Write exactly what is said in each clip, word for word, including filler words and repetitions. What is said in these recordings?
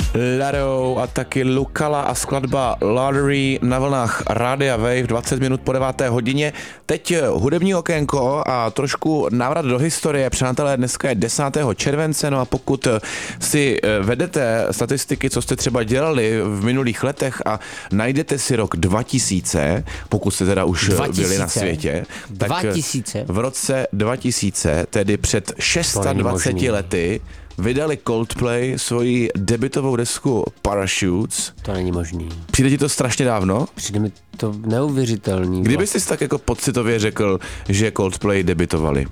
Laro a taky Lukala a skladba Lottery na vlnách Rádia Wave dvacet minut po deváté hodině. Teď hudební okénko a trošku návrat do historie. Přátelé, dneska je desátého července, no a pokud si vedete statistiky, co jste třeba dělali v minulých letech a najdete si rok dva tisíce, pokud jste teda už dva tisíce byli na světě, tak dva tisíce v roce dva tisíce, tedy před dvaceti šesti lety, vydali Coldplay svoji debutovou desku Parachutes. To není možný. Přijde ti to strašně dávno? Přijde mi to neuvěřitelný. Kdyby jsi tak jako pocitově řekl, že Coldplay debutovali?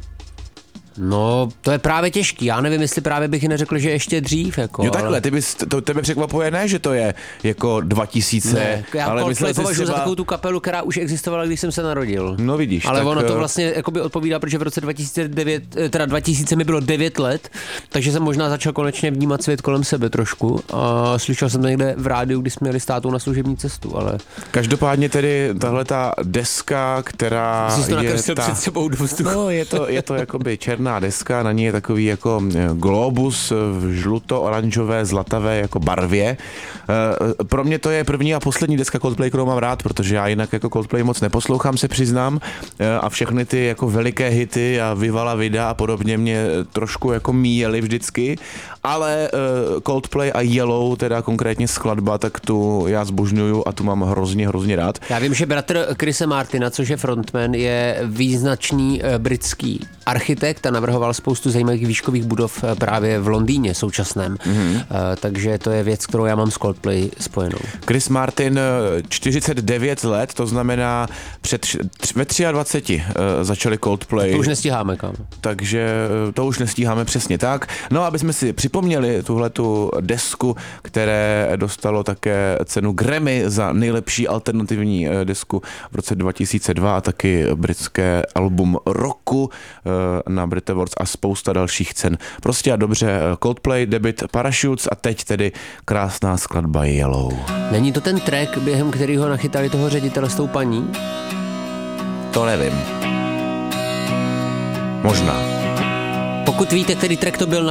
No, to je právě těžký. Já nevím, jestli právě bych neřekl, že ještě dřív. Jako, jo takhle, ale... ty bys, to tebe překvapuje, ne, že to je jako dva tisíce, ne, já ale Coldplay myslel považuji třeba... za takovou tu kapelu, která už existovala, když jsem se narodil. No vidíš. Ale tak... ono to vlastně jakoby odpovídá, protože v roce dva tisíce devět, teda dva tisíce mi bylo devět let, takže jsem možná začal konečně vnímat svět kolem sebe trošku a slyšel jsem to někde v rádiu, když jsme jeli s tátou na služební cestu, ale... Každopádně tedy tahle ta deska, která jsi to je ta... před sebou do vzduchu. No, je to, je to jakoby černá deska, na ní je takový jako globus v žluto-oranžové, zlatavé jako barvě. Pro mě to je první a poslední deska Coldplay, kterou mám rád, protože já jinak jako Coldplay moc neposlouchám, se přiznám, a všechny ty jako veliké hity a Viva la Vida a podobně mě trošku jako míjely vždycky, ale Coldplay a Yellow, teda konkrétně skladba, tak tu já zbožňuju a tu mám hrozně, hrozně rád. Já vím, že bratr Chrisa Martina, což je frontman, je význačný britský architekt a navrhoval spoustu zajímavých výškových budov právě v Londýně současném. Mm-hmm. Takže to je věc, kterou já mám s Coldplay spojenou. Chris Martin, čtyřicet devět let, to znamená před, ve dvaceti tři začali Coldplay. To už nestíháme, kam. Takže to už nestíháme přesně tak. No, aby jsme si připomněli tuhletu desku, které dostalo také cenu Grammy za nejlepší alternativní desku v roce dva tisíce dva a taky britské album roku na Brit Awards a spousta dalších cen. Prostě a dobře, Coldplay, debut Parachutes a teď tedy krásná skladba Yellow. Není to ten track, během kterého nachytali toho ředitele s tou paní? To nevím. Možná. Pokud víte, který track to byl,